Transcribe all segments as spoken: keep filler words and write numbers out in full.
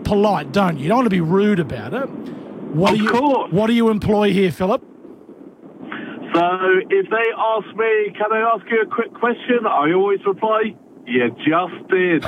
polite, don't you? You don't want to be rude about it. What Of do you, course. What do you employ here, Philip? So if they ask me, can I ask you a quick question? I always reply, you just did.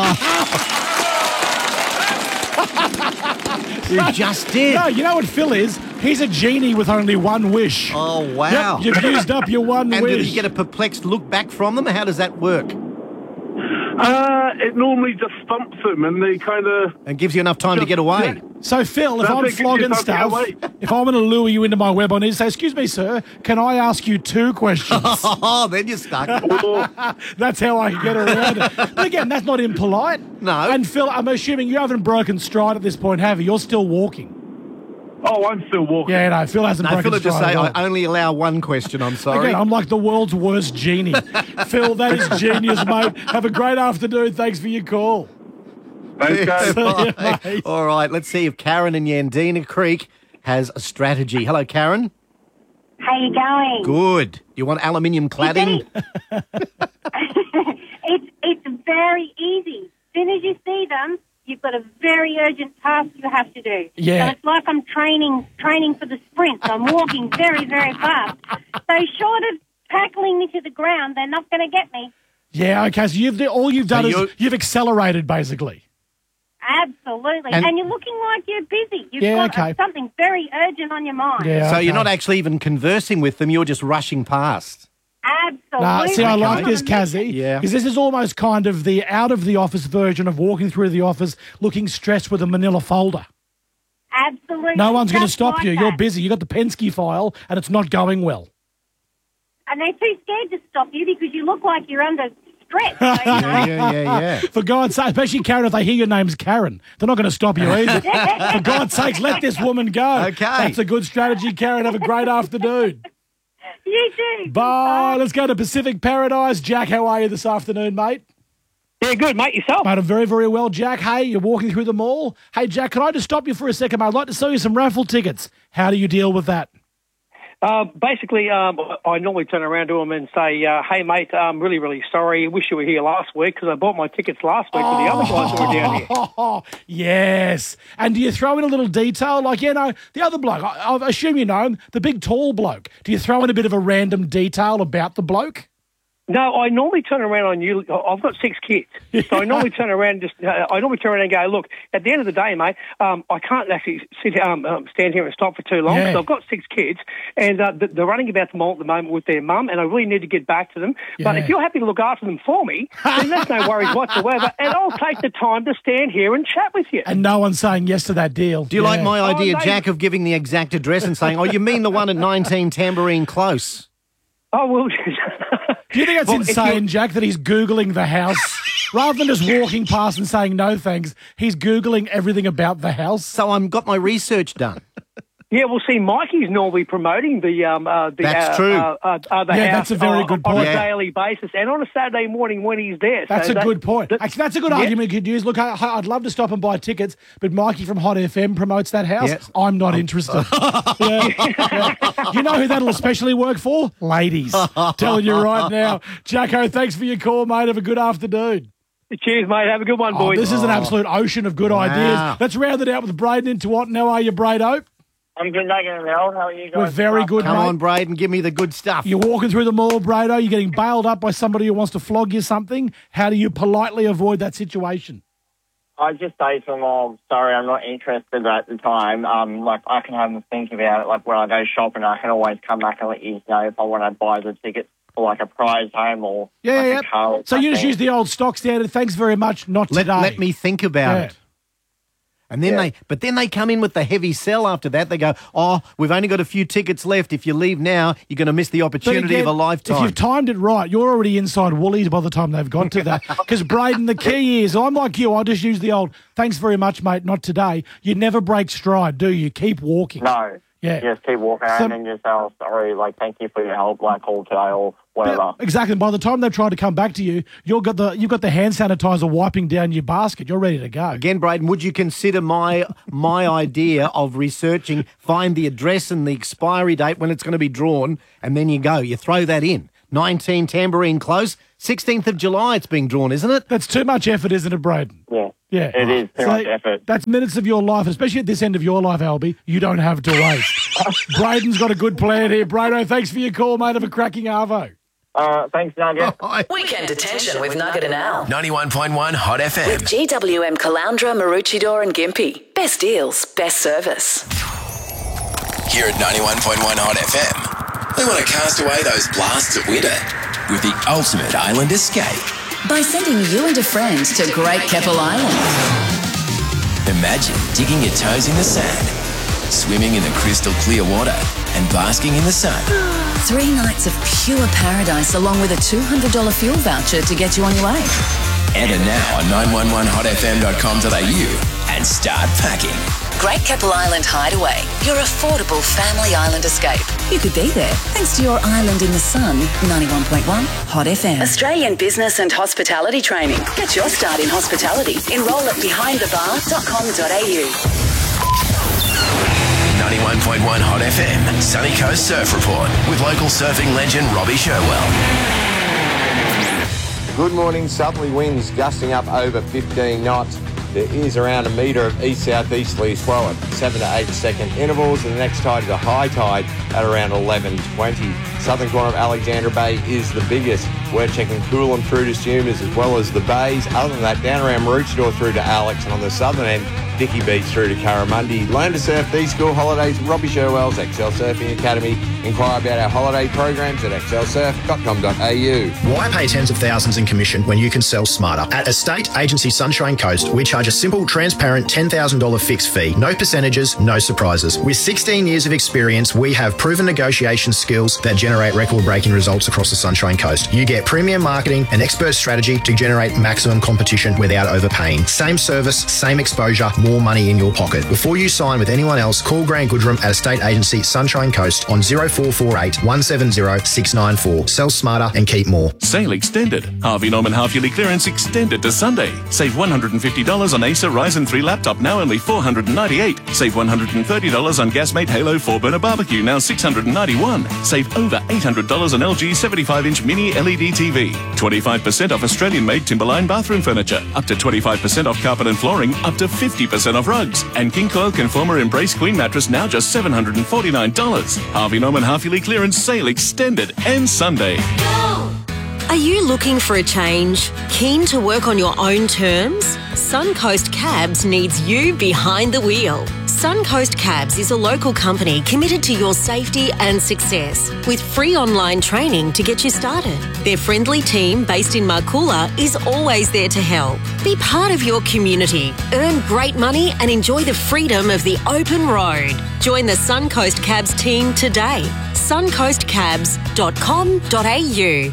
You just did. No, you know what Phil is? He's a genie with only one wish. Oh, wow. Yep, you've used up your one And wish. do you get a perplexed look back from them? How does that work? Uh, it normally just stumps them and they kind of... And gives you enough time to get away. So, Phil, if That's I'm it, gives you flogging time to get stuff, away. if I'm going to lure you into my web, I need to say, excuse me, sir, can I ask you two questions? Oh, then you're stuck. That's how I can get around it. But again, that's not impolite. No. And, Phil, I'm assuming you haven't broken stride at this point, have you? You're still walking. Oh, I'm still walking. Yeah, no, Phil hasn't No, broken Philip just stride say, at all. I only allow one question, I'm sorry. Again, I'm like the world's worst genie. Phil, that is genius, mate. Have a great afternoon. Thanks for your call. Thanks, guys. See you, Bye. mate. All right, let's see if Karen in Yandina Creek has a strategy. Hello, Karen. How you going? Good. You want aluminium cladding? it's it's very easy. As soon as you see them, you've got a very urgent task you have to do. Yeah. So it's like I'm training training for the sprint. I'm walking very, very fast. So short of tackling me to the ground, they're not going to get me. Yeah, okay, so you've all you've done So is you're- you've accelerated, basically. Absolutely. And- And, you're looking like you're busy. You've Yeah, got okay. something very urgent on your mind. Yeah. So okay. you're not actually even conversing with them, you're just rushing past. Absolutely. Nah, see, I like Okay. this, Kazzy. Yeah. Because this is almost kind of the out-of-the-office version of walking through the office looking stressed with a manila folder. Absolutely. No one's going to Just stop like you. that. You're busy. You got the Penske file, and it's not going well. And they're too scared to stop you because you look like you're under stress. So, you know? Yeah, yeah, yeah, yeah. For God's sake, especially Karen, if they hear your name's Karen, they're not going to stop you either. For God's sakes, let this woman go. Okay. That's a good strategy, Karen. Have a great afternoon. You do. Bye. Let's go to Pacific Paradise. Jack, how are you this afternoon, mate? Yeah, good, mate. Yourself? Mate, I'm very, very well, Jack. Hey, you're walking through the mall. Hey, Jack, can I just stop you for a second, mate? I'd like to sell you some raffle tickets. How do you deal with that? Uh, basically, um, I normally turn around to them and say, uh, hey, mate, I'm really, really sorry. Wish you were here last week because I bought my tickets last week for the other guys that were down here. Oh, yes. And do you throw in a little detail? Like, you know, the other bloke, I, I assume you know him, the big tall bloke. Do you throw in a bit of a random detail about the bloke? No, I normally turn around on you. I've got six kids. So I normally turn around and just, uh, I normally turn around and go, look, at the end of the day, mate, um, I can't actually sit, um, um, stand here and stop for too long because Yeah. I've got six kids and uh, th- they're running about the mall at the moment with their mum and I really need to get back to them. But Yeah. if you're happy to look after them for me, then that's no worries whatsoever. And I'll take the time to stand here and chat with you. And no one's saying yes to that deal. Do you like my idea, Oh, no. Jack, of giving the exact address and saying, oh, you mean the one at nineteen Tambourine Close? Oh, well... Do you think it's Well, if insane, you- Jack, that he's Googling the house? Rather than just walking past and saying no thanks, he's Googling everything about the house. So I've got my research done. Yeah, well, see, Mikey's normally promoting the um uh, the That's uh, true. Uh, uh, uh, the Yeah, house that's a very on, good on point. a Yeah. daily basis, and on a Saturday morning when he's there. That's so a that- good point. that- Actually, that's a good Yeah. argument you could use. Look, I, I'd love to stop and buy tickets, but Mikey from Hot F M promotes that house. Yeah. I'm not interested. Yeah, yeah. You know who that'll especially work for? Ladies. Telling you right now. Jacko, thanks for your call, mate. Have a good afternoon. Cheers, mate. Have a good one, Oh, boys. this is an absolute ocean of good Wow. ideas. Let's round it out with Braden into what? How are you, Brado? I'm good, Megan and Mel. How are you guys? We're very good, Come mate. on, Braden, give me the good stuff. You're walking through the mall, Brado. You're getting bailed up by somebody who wants to flog you something. How do you politely avoid that situation? I just say to them, oh, sorry, I'm not interested at the time. Um, like, I can have a think about it. Like, when I go shopping, I can always come back and let you know if I want to buy the tickets for, like, a prize home or Yeah, like yeah. a car or So you just something. use the old stock standard. Thanks very much. Not Let, today. let me think about Yeah. it. And then Yeah. they, but then they come in with the heavy sell after that. They go, oh, we've only got a few tickets left. If you leave now, you're going to miss the But opportunity again, of a if lifetime. you've timed it right, you're already inside Woolies by the time they've got to that. Because, Braden, the key is, I'm like you, I just use the old, thanks very much, mate, not today. You never break stride, do you? Keep walking. No. Yeah. Just keep walking So- around and just say, oh, sorry, like, thank you for your help, like, call today or whatever. Yeah, exactly. By the time they've tried to come back to you, you've got the you've got the hand sanitizer wiping down your basket. You're ready to go. Again, Braden, would you consider my my idea of researching, find the address and the expiry date when it's going to be drawn, and then you go, you throw that in. nineteen Tambourine Close, sixteenth of July it's being drawn, isn't it? That's too much effort, isn't it, Braden? Yeah. Yeah. It is too So much effort. That's minutes of your life, especially at this end of your life, Albie. You don't have to waste. Braden's got a good plan here. Brado, thanks for your call, mate. Have a cracking arvo. Uh, thanks, Nugget. Weekend Detention with Nugget and Al. ninety-one point one Hot F M. With G W M Caloundra, Maroochydore and Gympie. Best deals, best service. Here at ninety-one point one Hot F M, we want to cast away those blasts of winter with the ultimate island escape. By sending you and a friend to Great Keppel Island. Imagine digging your toes in the sand, swimming in the crystal clear water and basking in the sun. Three nights of pure paradise along with a two hundred dollars fuel voucher to get you on your way. Enter now on nine one one hot f m dot com dot a u and start packing. Great Keppel Island Hideaway, your affordable family island escape. You could be there thanks to your island in the sun. ninety-one point one Hot F M. Australian business and hospitality training. Get your start in hospitality. Enrol at behind the bar dot com dot a u. ninety-one point one Hot F M, Sunny Coast Surf Report with local surfing legend Robbie Sherwell. Good morning. Southerly winds gusting up over fifteen knots. There is around a metre of east-southeasterly swell at seven to eight second intervals, and the next tide is a high tide at around eleven twenty. Southern corner of Alexandra Bay is the biggest. We're checking Coolum through to Stumas as well as the bays. Other than that, down around Maroochydore through to Alex, and on the southern end, Dickey Beach through to Curramundi. Learn to surf these school holidays. Robbie Sherwell's Excel Surfing Academy. Inquire about our holiday programs at excel surf dot com dot a u. Why pay tens of thousands in commission when you can sell smarter? At Estate Agency Sunshine Coast, we charge a simple, transparent ten thousand dollars fixed fee. No percentages, no surprises. With sixteen years of experience, we have proven negotiation skills that generate record-breaking results across the Sunshine Coast. You get premium marketing and expert strategy to generate maximum competition without overpaying. Same service, same exposure, more money in your pocket. Before you sign with anyone else, call Grant Goodrum at Estate Agency Sunshine Coast on zero four four eight, one seven zero, six nine four. Sell smarter and keep more. Sale extended. Harvey Norman half-yearly clearance extended to Sunday. Save one hundred fifty dollars on Acer Ryzen three laptop, now only four hundred ninety-eight dollars. Save one hundred thirty dollars on Gasmate Halo four burner barbecue, now six hundred ninety-one dollars. Save over eight hundred dollars on L G seventy-five inch mini L E D T V. twenty-five percent off Australian-made Timberline bathroom furniture. Up to twenty-five percent off carpet and flooring. Up to fifty percent off rugs. And King Coil Conformer Embrace Queen mattress, now just seven hundred forty-nine dollars. Harvey Norman half-yearly clearance sale extended and Sunday. Are you looking for a change? Keen to work on your own terms? Suncoast Cabs needs you behind the wheel. Suncoast Cabs is a local company committed to your safety and success with free online training to get you started. Their friendly team based in Marcoola is always there to help. Be part of your community, earn great money and enjoy the freedom of the open road. Join the Suncoast Cabs team today. suncoast cabs dot com dot a u.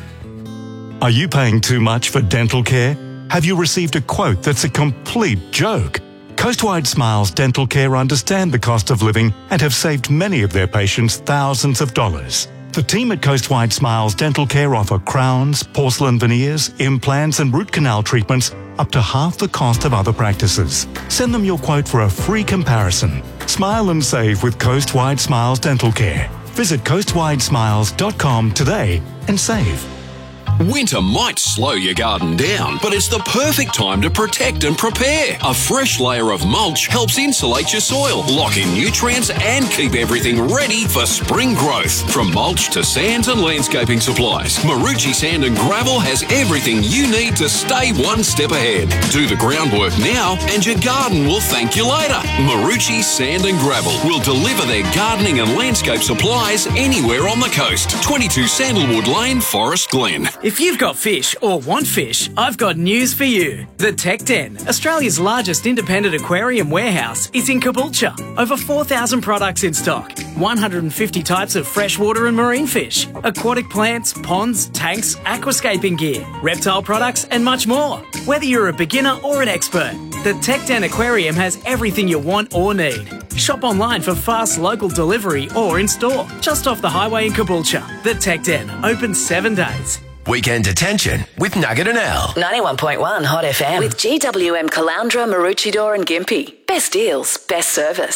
Are you paying too much for dental care? Have you received a quote that's a complete joke? Coastwide Smiles Dental Care understand the cost of living and have saved many of their patients thousands of dollars. The team at Coastwide Smiles Dental Care offer crowns, porcelain veneers, implants and root canal treatments up to half the cost of other practices. Send them your quote for a free comparison. Smile and save with Coastwide Smiles Dental Care. Visit coastwide smiles dot com today and save. Winter might slow your garden down, but it's the perfect time to protect and prepare. A fresh layer of mulch helps insulate your soil, lock in nutrients, and keep everything ready for spring growth. From mulch to sands and landscaping supplies, Marucci Sand and Gravel has everything you need to stay one step ahead. Do the groundwork now, and your garden will thank you later. Marucci Sand and Gravel will deliver their gardening and landscape supplies anywhere on the coast. twenty-two Sandalwood Lane, Forest Glen. If you've got fish or want fish, I've got news for you. The Tech Den, Australia's largest independent aquarium warehouse, is in Caboolture. Over four thousand products in stock, one hundred fifty types of freshwater and marine fish, aquatic plants, ponds, tanks, aquascaping gear, reptile products and much more. Whether you're a beginner or an expert, the Tech Den Aquarium has everything you want or need. Shop online for fast local delivery or in store, just off the highway in Caboolture. The Tech Den, open seven days. Weekend Detention with Nugget and Al. ninety-one point one Hot F M with G W M Caloundra, Maroochydore and Gympie. Best deals, best service.